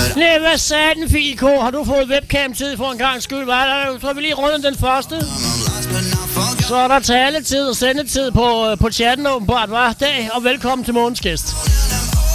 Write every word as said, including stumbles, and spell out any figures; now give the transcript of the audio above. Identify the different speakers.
Speaker 1: Nej, hvad sagde den, Fie K? Har du fået webcam-tid for en gang skyld? Hvad? Jeg tror, vi lige rundt den første. Så er der taletid og sendetid på, på chatten åbenbart, hva'? Dag, og velkommen til morgens gæst.